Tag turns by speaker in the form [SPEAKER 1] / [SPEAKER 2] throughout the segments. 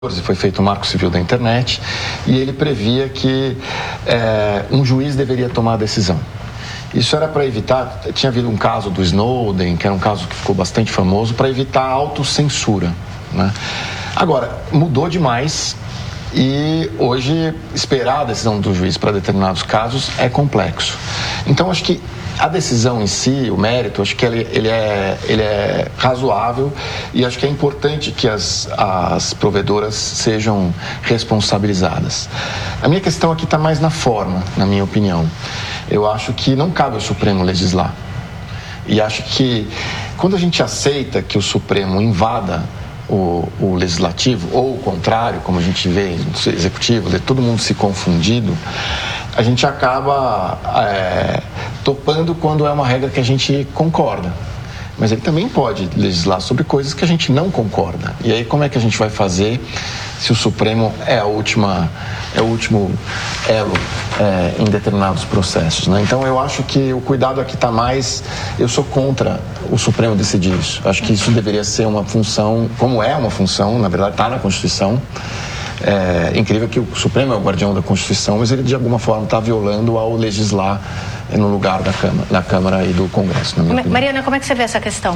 [SPEAKER 1] Foi feito o Marco Civil da Internet e ele previa que um juiz deveria tomar a decisão. Isso era para evitar, tinha havido um caso do Snowden, que era um caso que ficou bastante famoso, para evitar a autocensura, né? Agora, mudou demais e hoje esperar a decisão do juiz para determinados casos é complexo. Então, acho que a decisão em si, o mérito, acho que ele é razoável e acho que é importante que as provedoras sejam responsabilizadas. A minha questão aqui está mais na forma, na minha opinião. Eu acho que não cabe ao Supremo legislar. E acho que quando a gente aceita que o Supremo invada o Legislativo, ou o contrário, como a gente vê no Executivo, de todo mundo se confundido, a gente acaba topando quando é uma regra que a gente concorda. Mas ele também pode legislar sobre coisas que a gente não concorda. E aí como é que a gente vai fazer se o Supremo é o último elo em determinados processos, né? Então eu acho que o cuidado aqui está mais... Eu sou contra o Supremo decidir isso. Acho que isso deveria ser uma função, como é uma função, na verdade está na Constituição. É incrível que o Supremo é o guardião da Constituição, mas ele de alguma forma está violando ao legislar no lugar da Câmara e do Congresso, na minha opinião.
[SPEAKER 2] Mariana, como é que você vê essa questão?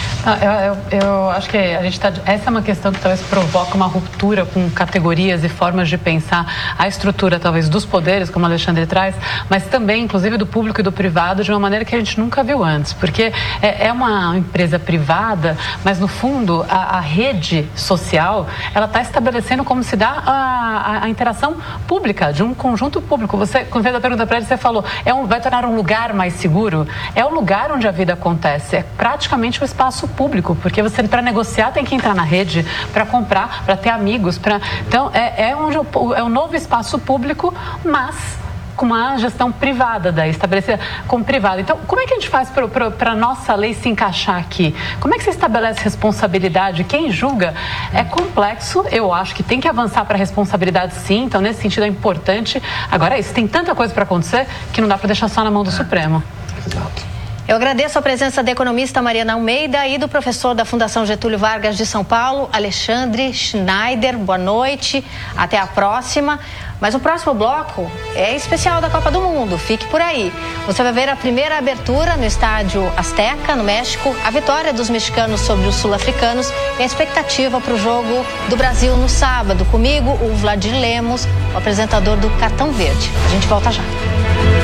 [SPEAKER 3] Eu acho que essa é uma questão que talvez provoca uma ruptura com categorias e formas de pensar a estrutura talvez dos poderes, como o Alexandre traz, mas também inclusive do público e do privado de uma maneira que a gente nunca viu antes, porque é uma empresa privada, mas no fundo a rede social ela está estabelecendo como se dá a interação pública de um conjunto público. Você, quando fez a pergunta para ele, você falou, vai tornar um lugar mais seguro? É o lugar onde a vida acontece, é praticamente o espaço público, porque você para negociar tem que entrar na rede, para comprar, para ter amigos, então é um novo espaço público, mas com uma gestão privada daí, estabelecida como privada. Então, como é que a gente faz para a nossa lei se encaixar aqui? Como é que você estabelece responsabilidade? Quem julga é complexo, eu acho que tem que avançar para a responsabilidade sim, então nesse sentido é importante. Agora é isso, tem tanta coisa para acontecer que não dá para deixar só na mão do Supremo.
[SPEAKER 1] Exato.
[SPEAKER 2] Eu agradeço a presença da economista Mariana Almeida e do professor da Fundação Getúlio Vargas de São Paulo, Alexandre Schneider. Boa noite, até a próxima. Mas o próximo bloco é especial da Copa do Mundo, fique por aí. Você vai ver a primeira abertura no estádio Azteca, no México, a vitória dos mexicanos sobre os sul-africanos e a expectativa para o jogo do Brasil no sábado. Comigo, o Vladir Lemos, o apresentador do Cartão Verde. A gente volta já.